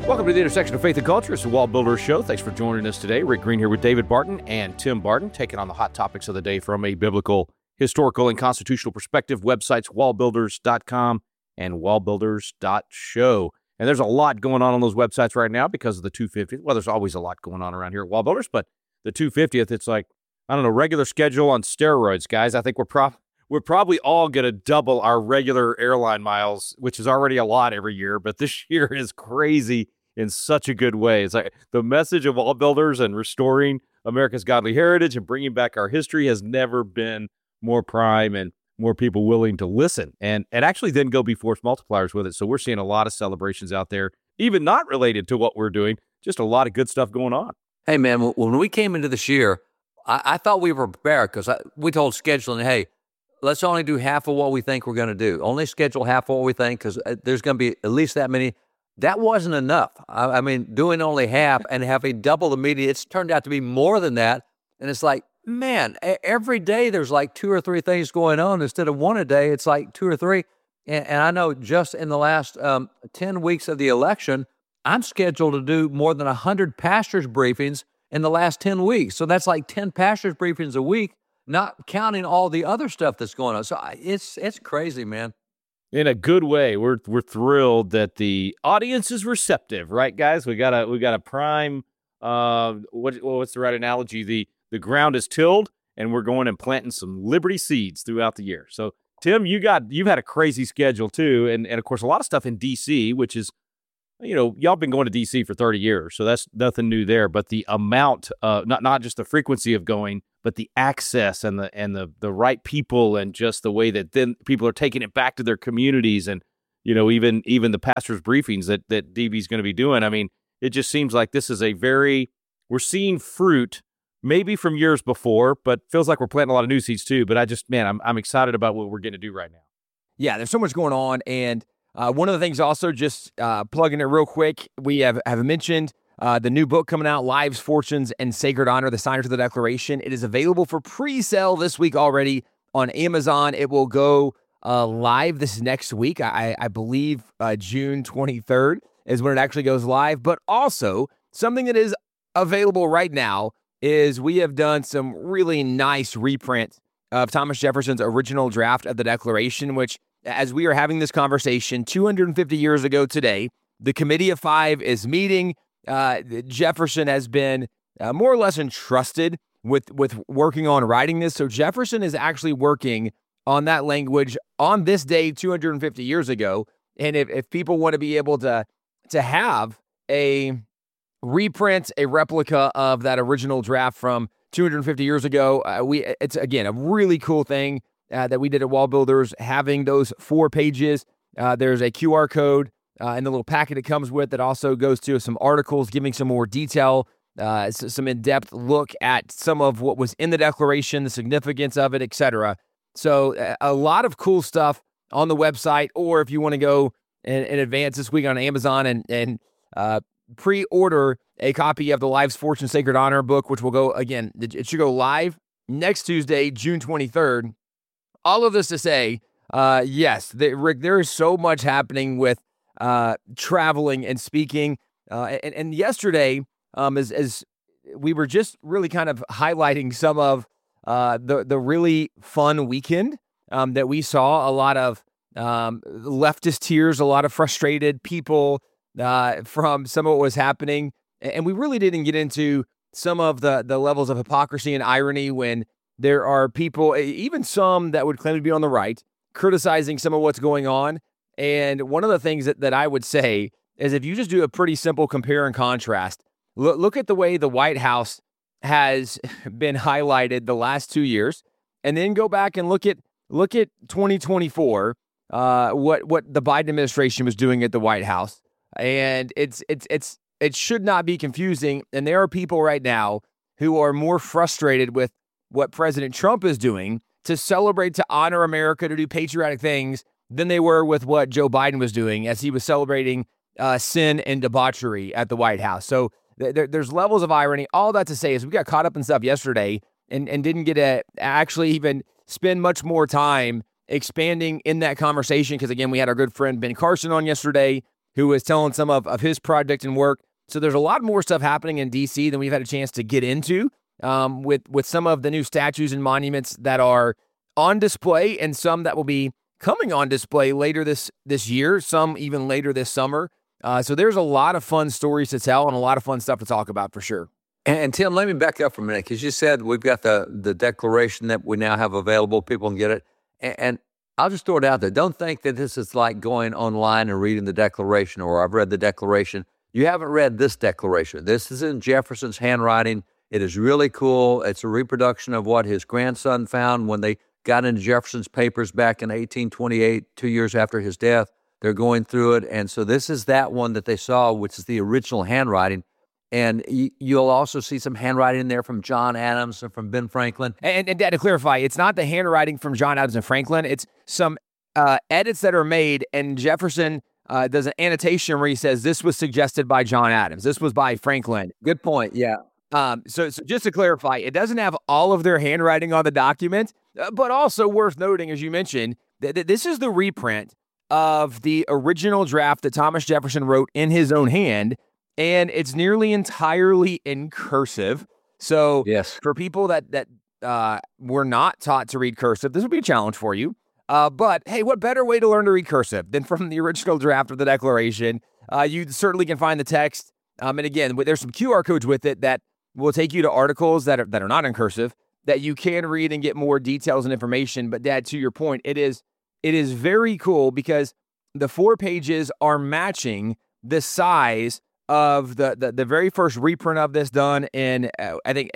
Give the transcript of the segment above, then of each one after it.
Welcome to the intersection of faith and culture. It's the Wall Builders Show. Thanks for joining us today. Rick Green here with David Barton and Tim Barton, taking on the hot topics of the day from a biblical, historical, and constitutional perspective. Websites wallbuilders.com and wallbuilders.show. And there's a lot going on those websites right now because of the 250th. Well, there's always a lot going on around here at Wall Builders, but the 250th, it's like, I don't know, regular schedule on steroids, guys. I think we're probably all going to double our regular airline miles, which is already a lot every year, but this year is crazy in such a good way. It's like the message of Wall Builders and restoring America's godly heritage and bringing back our history has never been more prime and more people willing to listen and actually then go be force multipliers with it. So we're seeing a lot of celebrations out there, even not related to what we're doing, just a lot of good stuff going on. Hey, man, when we came into this year, I thought we were prepared because we told scheduling, hey, let's only do half of what we think we're going to do. Only schedule half of what we think because there's going to be at least that many. That wasn't enough. I mean, doing only half and having double the media, it's turned out to be more than that. And it's like, man, every day there's like 2 or 3 things going on. Instead of one a day, it's like 2 or 3. And I know just in the last 10 weeks of the election, I'm scheduled to do more than 100 pastors' briefings in the last 10 weeks. So that's like 10 pastors' briefings a week, not counting all the other stuff that's going on. So it's crazy, man. In a good way. We're thrilled that the audience is receptive, right, guys? We got a prime. What's the right analogy? The ground is tilled, and we're going and planting some liberty seeds throughout the year. So, Tim, you've had a crazy schedule too, and of course a lot of stuff in D.C., which is, y'all been going to D.C. for 30 years, so that's nothing new there. But the amount, not just the frequency of going, but the access and the right people and just the way that then people are taking it back to their communities and, even the pastors' briefings that DB's going to be doing. I mean, it just seems like this is we're seeing fruit maybe from years before, but feels like we're planting a lot of new seeds too. But I'm excited about what we're getting to do right now. Yeah, there's so much going on. And one of the things also, just plugging it real quick, we have mentioned the new book coming out, Lives, Fortunes, and Sacred Honor, The Signers of the Declaration. It is available for pre-sale this week already on Amazon. It will go live this next week. I believe June 23rd is when it actually goes live. But also, something that is available right now is we have done some really nice reprints of Thomas Jefferson's original draft of the Declaration, which, as we are having this conversation 250 years ago today, the Committee of Five is meeting. Jefferson has been more or less entrusted with working on writing this. So Jefferson is actually working on that language on this day 250 years ago. And if people want to be able to have a reprint, a replica of that original draft from 250 years ago, it's, again, a really cool thing that we did at Wall Builders, having those 4 pages. There's a QR code in the little packet it comes with that also goes to some articles giving some more detail, some in-depth look at some of what was in the Declaration, the significance of it, etc. So a lot of cool stuff on the website, or if you want to go in advance this week on Amazon and pre-order a copy of the Lives, Fortunes, Sacred Honor book, which will go, again, it should go live next Tuesday, June 23rd. All of this to say, yes, Rick, there is so much happening with traveling and speaking. And yesterday, as we were just really kind of highlighting some of the really fun weekend that we saw, a lot of leftist tears, a lot of frustrated people from some of what was happening. And we really didn't get into some of the levels of hypocrisy and irony when there are people, even some that would claim to be on the right, criticizing some of what's going on. And one of the things that I would say is if you just do a pretty simple compare and contrast, look at the way the White House has been highlighted the last 2 years, and then go back and look at 2024, what the Biden administration was doing at the White House. And it should not be confusing. And there are people right now who are more frustrated with what President Trump is doing to celebrate, to honor America, to do patriotic things than they were with what Joe Biden was doing as he was celebrating sin and debauchery at the White House. So there's levels of irony. All that to say is we got caught up in stuff yesterday and didn't get to actually even spend much more time expanding in that conversation because, again, we had our good friend Ben Carson on yesterday, who was telling some of his project and work. So there's a lot more stuff happening in D.C. than we've had a chance to get into with some of the new statues and monuments that are on display and some that will be coming on display later this year, some even later this summer. So there's a lot of fun stories to tell and a lot of fun stuff to talk about for sure. And Tim, let me back up for a minute, because you said we've got the declaration that we now have available. People can get it. And I'll just throw it out there. Don't think that this is like going online and reading the Declaration, or I've read the Declaration. You haven't read this Declaration. This is in Jefferson's handwriting. It is really cool. It's a reproduction of what his grandson found when they got into Jefferson's papers back in 1828, 2 years after his death. They're going through it. And so this is that one that they saw, which is the original handwriting. And you'll also see some handwriting in there from John Adams and from Ben Franklin. And Dad, to clarify, it's not the handwriting from John Adams and Franklin. It's some edits that are made, and Jefferson does an annotation where he says, this was suggested by John Adams. This was by Franklin. Good point, yeah. So just to clarify, it doesn't have all of their handwriting on the document, but also worth noting, as you mentioned, that this is the reprint of the original draft that Thomas Jefferson wrote in his own hand, and it's nearly entirely in cursive. So yes, for people that were not taught to read cursive, this would be a challenge for you. But hey, what better way to learn to read cursive than from the original draft of the Declaration? You certainly can find the text. And again, there's some QR codes with it that will take you to articles that are not in cursive that you can read and get more details and information. But Dad, to your point, it is very cool because the 4 pages are matching the size of the very first reprint of this done in, I think,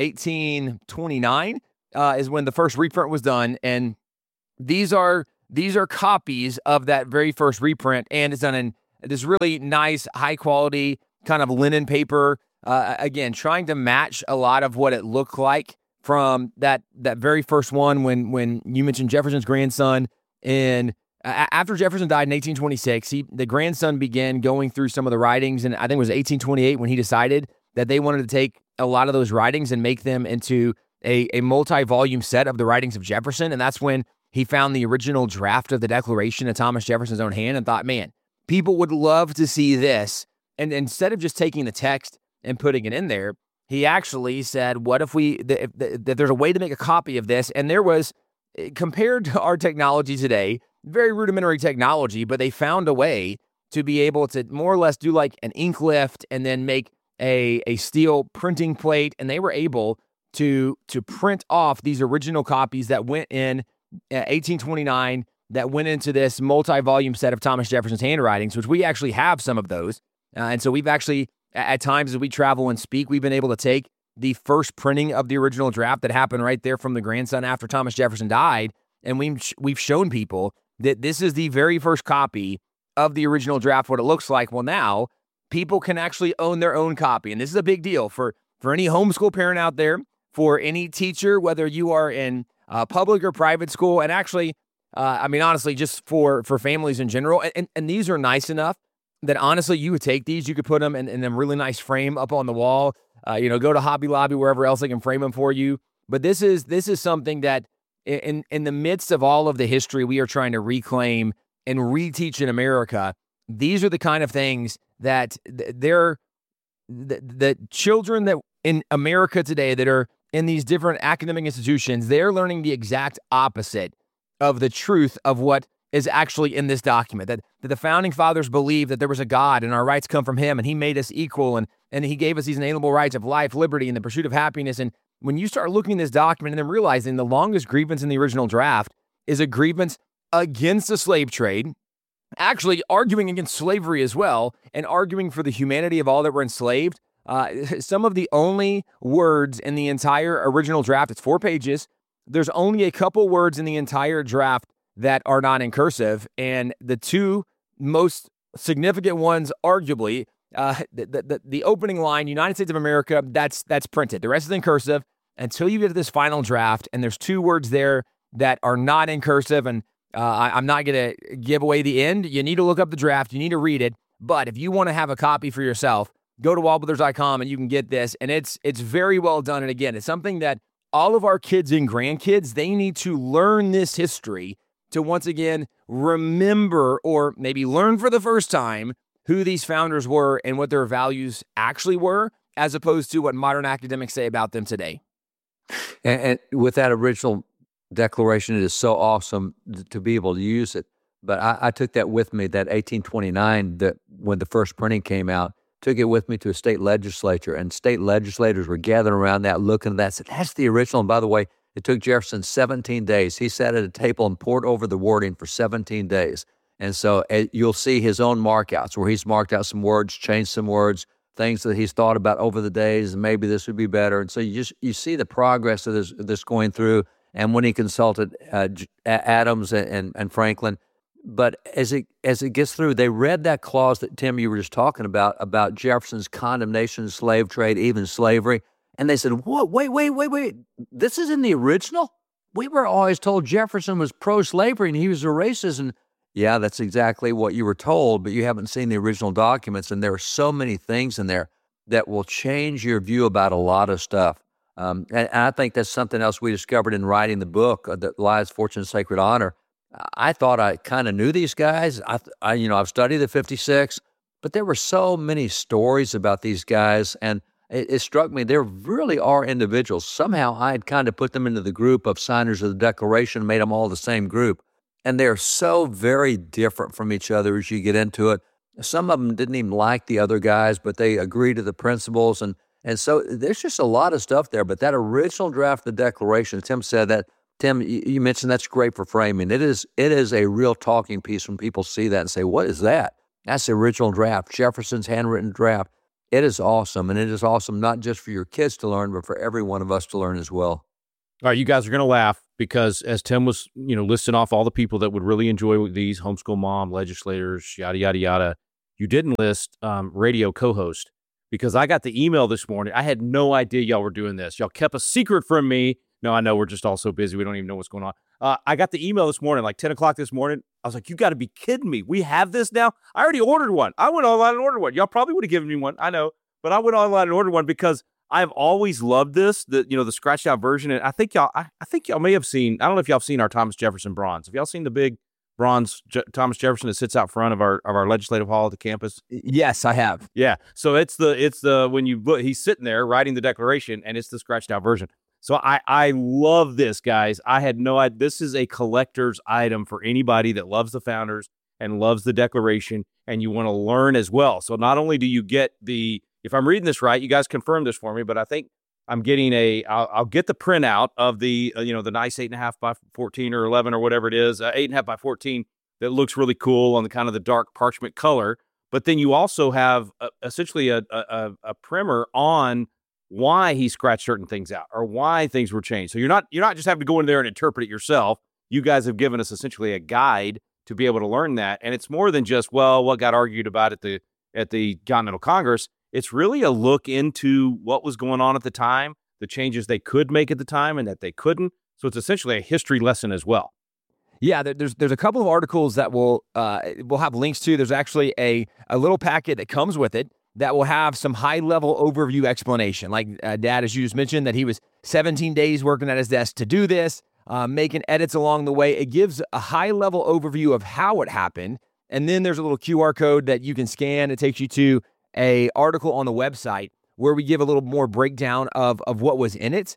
1829 is when the first reprint was done. And these are copies of that very first reprint, and it's done in this really nice, high-quality kind of linen paper. Again, trying to match a lot of what it looked like from that very first one when you mentioned Jefferson's grandson. And after Jefferson died in 1826, the grandson began going through some of the writings, and I think it was 1828 when he decided that they wanted to take a lot of those writings and make them into a multi-volume set of the writings of Jefferson. And that's when he found the original draft of the Declaration in Thomas Jefferson's own hand and thought, man, people would love to see this. And instead of just taking the text and putting it in there, he actually said, what if if there's a way to make a copy of this? And there was, compared to our technology today, very rudimentary technology, but they found a way to be able to more or less do like an ink lift and then make a steel printing plate. And they were able to print off these original copies that went in 1829, that went into this multi-volume set of Thomas Jefferson's handwritings, which we actually have some of those. And so we've actually, at times as we travel and speak, we've been able to take the first printing of the original draft that happened right there from the grandson after Thomas Jefferson died. And we've shown people that this is the very first copy of the original draft, what it looks like. Well, now people can actually own their own copy. And this is a big deal for any homeschool parent out there, for any teacher, whether you are in public or private school. And actually, honestly, just for families in general. And these are nice enough that honestly, you would take these, you could put them in a really nice frame up on the wall, go to Hobby Lobby, wherever else they can frame them for you. But this is something that in the midst of all of the history we are trying to reclaim and reteach in America, these are the kind of things that the children that in America today that are in these different academic institutions, they're learning the exact opposite of the truth of what is actually in this document, that the founding fathers believed that there was a God and our rights come from him and he made us equal and he gave us these inalienable rights of life, liberty, and the pursuit of happiness. And when you start looking at this document and then realizing the longest grievance in the original draft is a grievance against the slave trade, actually arguing against slavery as well, and arguing for the humanity of all that were enslaved, some of the only words in the entire original draft, it's 4 pages, there's only a couple words in the entire draft that are not in cursive, and the 2 most significant ones, arguably, the opening line, United States of America, that's printed. The rest is in cursive until you get to this final draft, and there's 2 words there that are not in cursive, and I'm not going to give away the end. You need to look up the draft. You need to read it, but if you want to have a copy for yourself, go to wallbuilders.com and you can get this, and it's very well done, and again, it's something that all of our kids and grandkids, they need to learn this history to once again remember or maybe learn for the first time who these founders were and what their values actually were, as opposed to what modern academics say about them today. And with that original declaration, it is so awesome to be able to use it. But I took that with me, that 1829, that when the first printing came out, took it with me to a state legislature, and state legislators were gathering around that, looking at that, said, that's the original. And by the way, it took Jefferson 17 days. He sat at a table and poured over the wording for 17 days. And so you'll see his own markouts where he's marked out some words, changed some words, things that he's thought about over the days, and maybe this would be better. And so you see the progress of this going through. And when he consulted Adams and Franklin, but as it gets through, they read that clause that, Tim, you were just talking about Jefferson's condemnation of slave trade, even slavery, and they said, "What? Wait! This is in the original? We were always told Jefferson was pro-slavery and he was a racist." And yeah, that's exactly what you were told, but you haven't seen the original documents, and there are so many things in there that will change your view about a lot of stuff. And I think that's something else we discovered in writing the book, that Lives, Fortune, Sacred Honor. I thought I kind of knew these guys. I've studied the 56, but there were so many stories about these guys, and it struck me there really are individuals. Somehow I had kind of put them into the group of signers of the Declaration, made them all the same group, and they're so very different from each other as you get into it. Some of them didn't even like the other guys, but they agreed to the principles, and so there's just a lot of stuff there. But that original draft of the Declaration, Tim said that. Tim, you mentioned that's great for framing. It is a real talking piece when people see that and say, what is that? That's the original draft, Jefferson's handwritten draft. It is awesome, and it is awesome not just for your kids to learn, but for every one of us to learn as well. All right, you guys are going to laugh because as Tim was, listing off all the people that would really enjoy these, homeschool mom, legislators, yada, yada, yada, you didn't list radio co-host, because I got the email this morning. I had no idea y'all were doing this. Y'all kept a secret from me. No, I know we're just all so busy. We don't even know what's going on. I got the email this morning, like 10 o'clock this morning. I was like, you got to be kidding me. We have this now? I already ordered one. I went online and ordered one. Y'all probably would have given me one. I know. But I went online and ordered one because I've always loved this, the scratched out version. And I think y'all may have seen, I don't know if y'all have seen our Thomas Jefferson bronze. Have y'all seen the big bronze Thomas Jefferson that sits out front of our legislative hall at the campus? Yes, I have. Yeah. So it's the when you look, he's sitting there writing the Declaration, and it's the scratched out version. So I love this, guys. I had no idea. This is a collector's item for anybody that loves the founders and loves the Declaration, and you want to learn as well. So not only do you get if I'm reading this right, you guys confirm this for me, but I think I'm getting I'll get the printout of the nice 8.5 by 14 or 11 or whatever it is, 8.5 by 14 that looks really cool on the kind of the dark parchment color. But then you also have essentially a primer on why he scratched certain things out or why things were changed. So you're not just having to go in there and interpret it yourself. You guys have given us essentially a guide to be able to learn that. And it's more than just, what got argued about at the Continental Congress. It's really a look into what was going on at the time, the changes they could make at the time and that they couldn't. So it's essentially a history lesson as well. Yeah, there's a couple of articles that we'll have links to. There's actually a little packet that comes with it that will have some high-level overview explanation. Like Dad, as you just mentioned, that he was 17 days working at his desk to do this, making edits along the way. It gives a high-level overview of how it happened. And then there's a little QR code that you can scan. It takes you to a article on the website where we give a little more breakdown of what was in it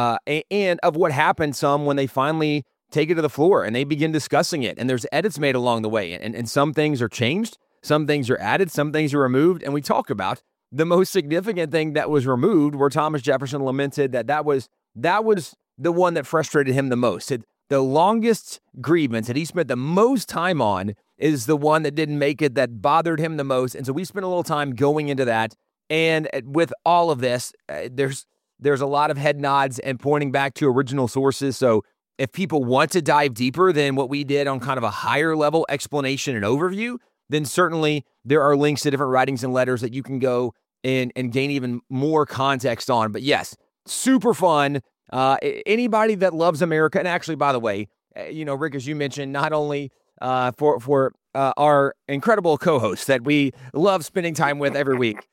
and of what happened some when they finally take it to the floor and they begin discussing it. And there's edits made along the way. And some things are changed. Some things are added, some things are removed, and we talk about the most significant thing that was removed, where Thomas Jefferson lamented that was the one that frustrated him the most. The longest grievance that he spent the most time on is the one that didn't make it, that bothered him the most. And so we spent a little time going into that. And with all of this, there's a lot of head nods and pointing back to original sources. So if people want to dive deeper than what we did on kind of a higher level explanation and overview, then certainly there are links to different writings and letters that you can go and gain even more context on. But yes, super fun. Anybody that loves America, and actually, by the way, Rick, as you mentioned, not only for our incredible co-hosts that we love spending time with every week,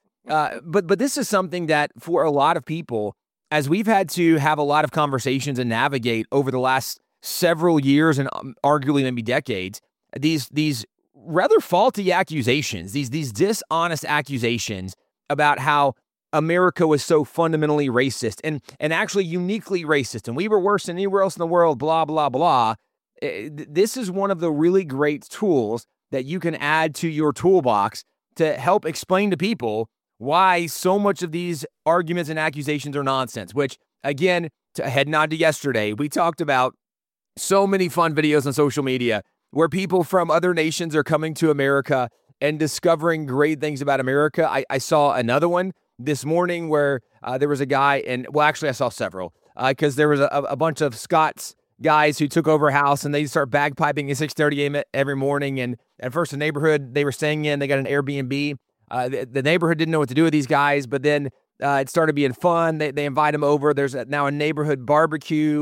but this is something that for a lot of people, as we've had to have a lot of conversations and navigate over the last several years and arguably maybe decades, these rather faulty accusations, these dishonest accusations about how America was so fundamentally racist and actually uniquely racist, and we were worse than anywhere else in the world, blah, blah, blah. This is one of the really great tools that you can add to your toolbox to help explain to people why so much of these arguments and accusations are nonsense, which, again, to head nod to yesterday, we talked about so many fun videos on social media where people from other nations are coming to America and discovering great things about America. I saw another one this morning where there was a guy, I saw several, because there was a bunch of Scots guys who took over a house and they start bagpiping at 6:30 a.m. every morning. And at first, the neighborhood they were staying in, they got an Airbnb. The neighborhood didn't know what to do with these guys, but then it started being fun. They invite them over. There's now a neighborhood barbecue.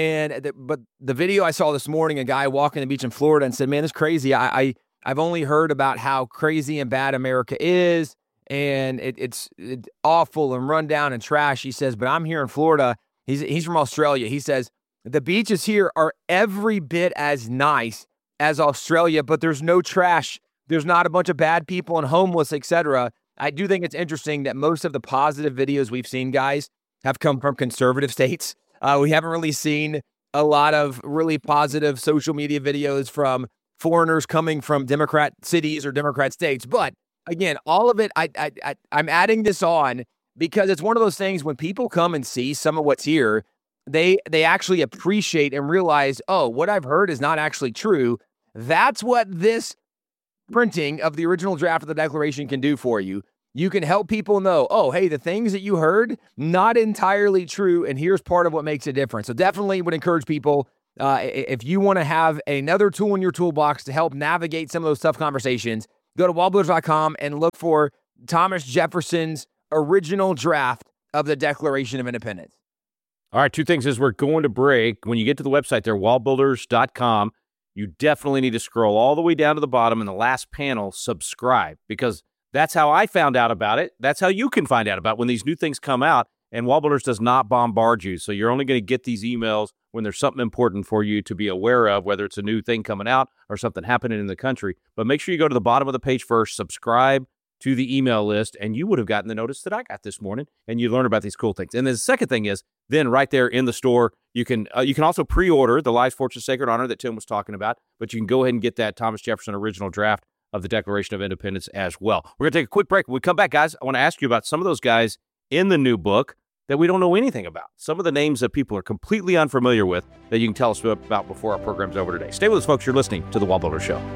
But the video I saw this morning, a guy walking the beach in Florida and said, man, it's crazy. I've only heard about how crazy and bad America is, and it's awful and run down and trash. He says, but I'm here in Florida. He's from Australia. He says, the beaches here are every bit as nice as Australia, but there's no trash. There's not a bunch of bad people and homeless, etc. I do think it's interesting that most of the positive videos we've seen, guys, have come from conservative states. We haven't really seen a lot of really positive social media videos from foreigners coming from Democrat cities or Democrat states. But again, all of it, I'm adding this on because it's one of those things when people come and see some of what's here, they actually appreciate and realize, oh, what I've heard is not actually true. That's what this printing of the original draft of the Declaration can do for you. You can help people know, oh, hey, the things that you heard, not entirely true, and here's part of what makes a difference. So definitely would encourage people, if you want to have another tool in your toolbox to help navigate some of those tough conversations, go to wallbuilders.com and look for Thomas Jefferson's original draft of the Declaration of Independence. All right, two things as we're going to break. When you get to the website there, wallbuilders.com, you definitely need to scroll all the way down to the bottom in the last panel, subscribe, because that's how I found out about it. That's how you can find out about it when these new things come out. And Wall Builders does not bombard you. So you're only going to get these emails when there's something important for you to be aware of, whether it's a new thing coming out or something happening in the country. But make sure you go to the bottom of the page first, subscribe to the email list, and you would have gotten the notice that I got this morning, and you learn about these cool things. And then the second thing is, then right there in the store, you can also pre-order the Lives, Fortune, Sacred Honor that Tim was talking about, but you can go ahead and get that Thomas Jefferson original draft of the Declaration of Independence as well. We're going to take a quick break. When we come back, guys, I want to ask you about some of those guys in the new book that we don't know anything about. Some of the names that people are completely unfamiliar with that you can tell us about before our program's over today. Stay with us, folks. You're listening to The Wall Builder Show.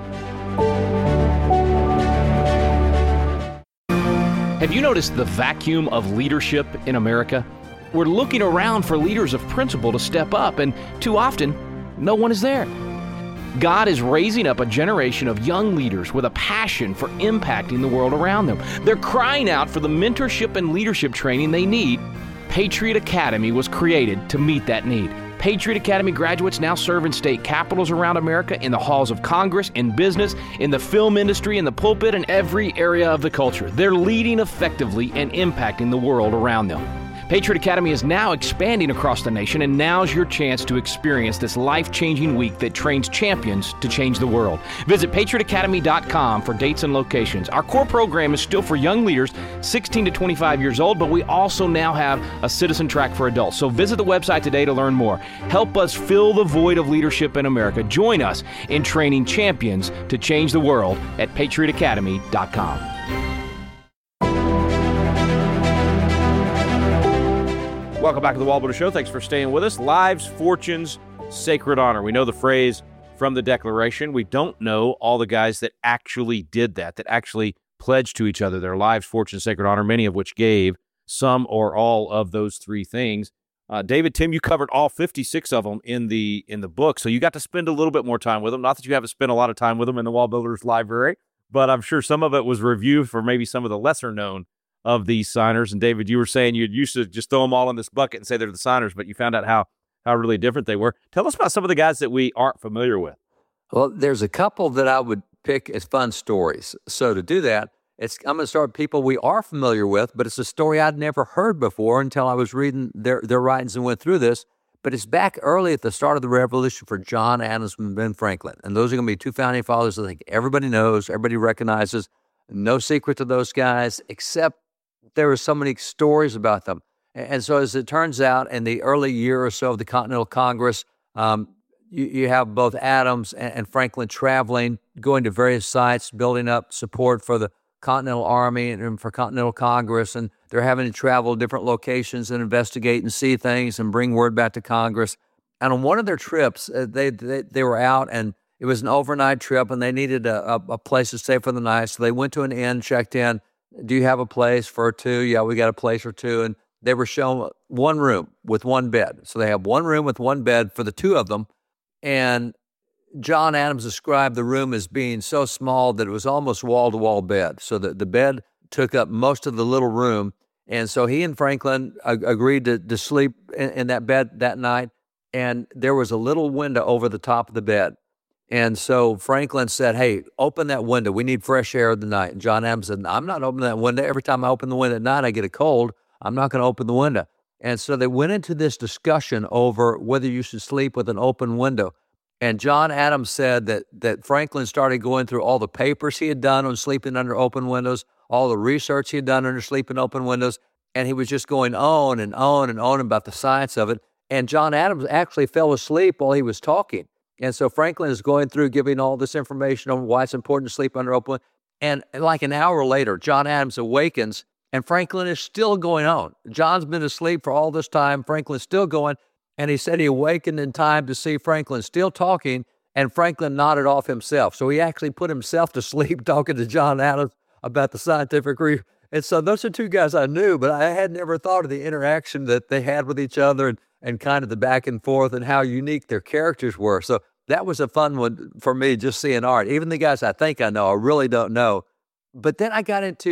Have you noticed the vacuum of leadership in America? We're looking around for leaders of principle to step up, and too often, no one is there. God is raising up a generation of young leaders with a passion for impacting the world around them. They're crying out for the mentorship and leadership training they need. Patriot Academy was created to meet that need. Patriot Academy graduates now serve in state capitals around America, in the halls of Congress, in business, in the film industry, in the pulpit, and every area of the culture. They're leading effectively and impacting the world around them. Patriot Academy is now expanding across the nation, and now's your chance to experience this life-changing week that trains champions to change the world. Visit patriotacademy.com for dates and locations. Our core program is still for young leaders 16 to 25 years old, but we also now have a citizen track for adults. So visit the website today to learn more. Help us fill the void of leadership in America. Join us in training champions to change the world at patriotacademy.com. Welcome back to the Wall Builder Show. Thanks for staying with us. Lives, Fortunes, Sacred Honor. We know the phrase from the Declaration. We don't know all the guys that actually did that actually pledged to each other their lives, fortunes, sacred honor, many of which gave some or all of those three things. David, Tim, you covered all 56 of them in the book, so you got to spend a little bit more time with them. Not that you haven't spent a lot of time with them in the Wall Builders library, but I'm sure some of it was review for maybe some of the lesser known of these signers. And David, you were saying you used to just throw them all in this bucket and say they're the signers, but you found out how really different they were. Tell us about some of the guys that we aren't familiar with. Well, there's a couple that I would pick as fun stories. So to do that, I'm going to start with people we are familiar with, but it's a story I'd never heard before until I was reading their writings and went through this. But it's back early at the start of the revolution for John Adams and Ben Franklin. And those are going to be two founding fathers I think everybody knows, everybody recognizes. No secret to those guys, except there were so many stories about them. And so as it turns out, in the early year or so of the Continental Congress, you have both Adams and Franklin traveling, going to various sites, building up support for the Continental Army and for Continental Congress, and they're having to travel to different locations and investigate and see things and bring word back to Congress. And on one of their trips, they were out, and it was an overnight trip, and they needed a place to stay for the night. So they went to an inn, checked in. Do you have a place for two? Yeah, we got a place for two. And they were shown one room with one bed. So they have one room with one bed for the two of them. And John Adams described the room as being so small that it was almost wall-to-wall bed. So the bed took up most of the little room. And so he and Franklin agreed to sleep in that bed that night. And there was a little window over the top of the bed. And so Franklin said, hey, open that window. We need fresh air of the night. And John Adams said, I'm not opening that window. Every time I open the window at night, I get a cold. I'm not going to open the window. And so they went into this discussion over whether you should sleep with an open window. And John Adams said that Franklin started going through all the papers he had done on sleeping under open windows, all the research he had done under sleeping open windows, and he was just going on and on and on about the science of it. And John Adams actually fell asleep while he was talking. And so Franklin is going through giving all this information on why it's important to sleep under open windows. And like an hour later, John Adams awakens, and Franklin is still going on. John's been asleep for all this time. Franklin's still going. And he said he awakened in time to see Franklin still talking, and Franklin nodded off himself. So he actually put himself to sleep talking to John Adams about the scientific research. And so those are two guys I knew, but I had never thought of the interaction that they had with each other and kind of the back and forth and how unique their characters were. So that was a fun one for me, just seeing art. Even the guys I think I know, I really don't know. But then I got into